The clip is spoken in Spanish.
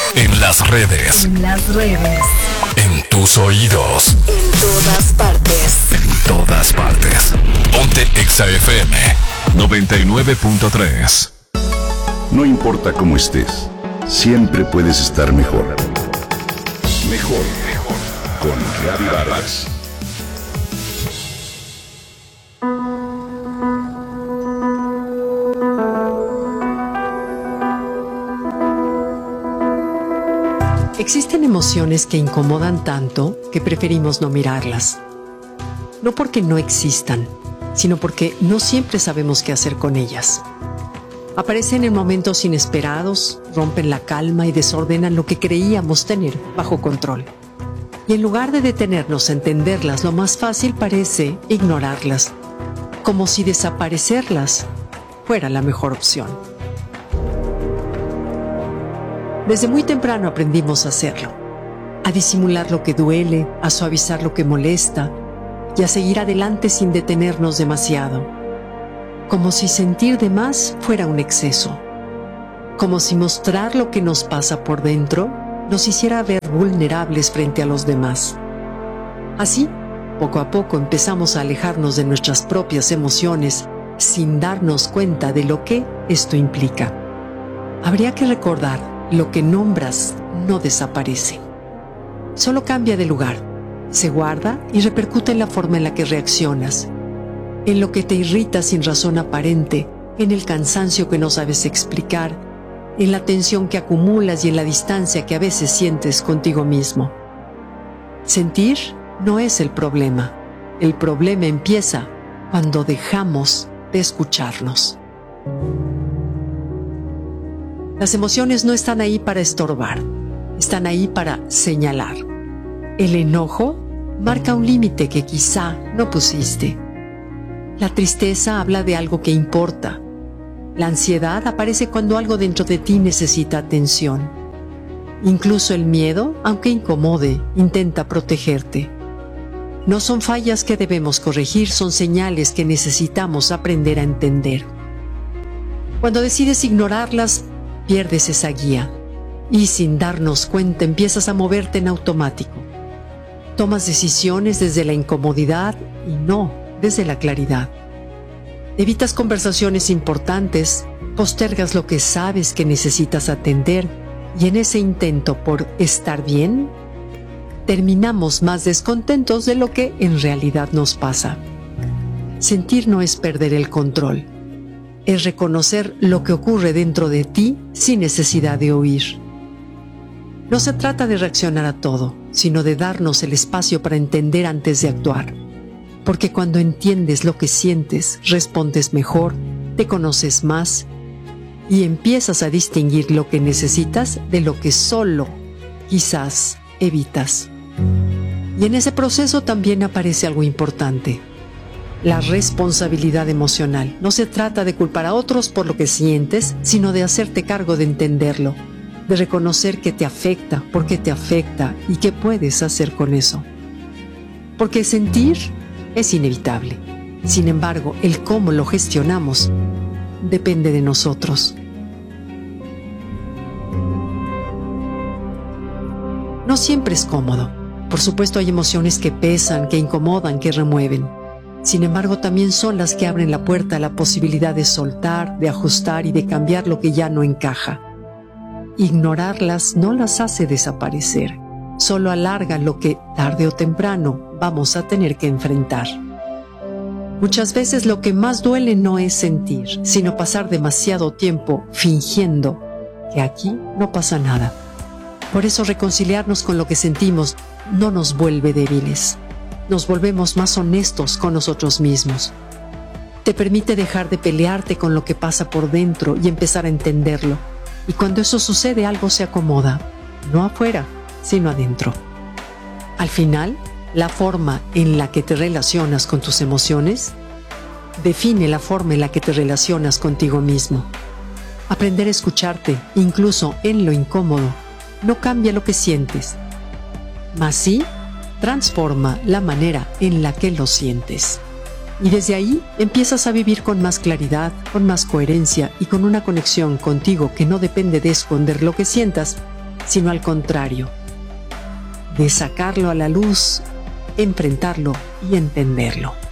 En las redes. En las redes. En tus oídos. En todas partes. En todas partes. Ponte Exa FM 99.3. No importa cómo estés, siempre puedes estar mejor. Mejor, mejor. Con Gaby Vargas. Existen emociones que incomodan tanto que preferimos no mirarlas. No porque no existan, sino porque no siempre sabemos qué hacer con ellas. Aparecen en momentos inesperados, rompen la calma y desordenan lo que creíamos tener bajo control. Y en lugar de detenernos a entenderlas, lo más fácil parece ignorarlas, como si desaparecerlas fuera la mejor opción. Desde muy temprano aprendimos a hacerlo, a disimular lo que duele, a suavizar lo que molesta y a seguir adelante sin detenernos demasiado, como si sentir de más fuera un exceso, como si mostrar lo que nos pasa por dentro nos hiciera ver vulnerables frente a los demás. Así, poco a poco empezamos a alejarnos de nuestras propias emociones sin darnos cuenta de lo que esto implica. Habría que recordar: lo que nombras no desaparece. Solo cambia de lugar, se guarda y repercute en la forma en la que reaccionas, en lo que te irrita sin razón aparente, en el cansancio que no sabes explicar, en la tensión que acumulas y en la distancia que a veces sientes contigo mismo. Sentir no es el problema empieza cuando dejamos de escucharnos. Las emociones no están ahí para estorbar, están ahí para señalar. El enojo marca un límite que quizá no pusiste. La tristeza habla de algo que importa. La ansiedad aparece cuando algo dentro de ti necesita atención. Incluso el miedo, aunque incomode, intenta protegerte. No son fallas que debemos corregir, son señales que necesitamos aprender a entender. Cuando decides ignorarlas, pierdes esa guía y sin darnos cuenta empiezas a moverte en automático. Tomas decisiones desde la incomodidad y no desde la claridad. Evitas conversaciones importantes, postergas lo que sabes que necesitas atender y en ese intento por estar bien, terminamos más descontentos de lo que en realidad nos pasa. Sentir no es perder el control. Es reconocer lo que ocurre dentro de ti sin necesidad de huir. No se trata de reaccionar a todo, sino de darnos el espacio para entender antes de actuar. Porque cuando entiendes lo que sientes, respondes mejor, te conoces más y empiezas a distinguir lo que necesitas de lo que solo, quizás, evitas. Y en ese proceso también aparece algo importante: la responsabilidad emocional. No se trata de culpar a otros por lo que sientes, sino de hacerte cargo de entenderlo, de reconocer que te afecta, por qué te afecta y qué puedes hacer con eso. Porque sentir es inevitable. Sin embargo, el cómo lo gestionamos depende de nosotros. No siempre es cómodo. Por supuesto, hay emociones que pesan, que incomodan, que remueven. Sin embargo, también son las que abren la puerta a la posibilidad de soltar, de ajustar y de cambiar lo que ya no encaja. Ignorarlas no las hace desaparecer, solo alarga lo que, tarde o temprano, vamos a tener que enfrentar. Muchas veces lo que más duele no es sentir, sino pasar demasiado tiempo fingiendo que aquí no pasa nada. Por eso reconciliarnos con lo que sentimos no nos vuelve débiles. Nos volvemos más honestos con nosotros mismos. Te permite dejar de pelearte con lo que pasa por dentro y empezar a entenderlo. Y cuando eso sucede, algo se acomoda, no afuera, sino adentro. Al final, la forma en la que te relacionas con tus emociones define la forma en la que te relacionas contigo mismo. Aprender a escucharte, incluso en lo incómodo, no cambia lo que sientes, mas sí transforma la manera en la que lo sientes. Y desde ahí empiezas a vivir con más claridad, con más coherencia y con una conexión contigo que no depende de esconder lo que sientas, sino al contrario, de sacarlo a la luz, enfrentarlo y entenderlo.